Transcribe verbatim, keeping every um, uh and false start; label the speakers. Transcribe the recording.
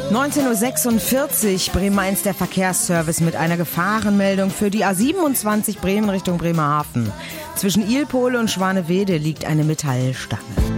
Speaker 1: neunzehn Uhr sechsundvierzig, Bremen-Mainz, der Verkehrsservice mit einer Gefahrenmeldung für die A siebenundzwanzig Bremen Richtung Bremerhaven. Zwischen Ilpol und Schwanewede liegt eine Metallstange.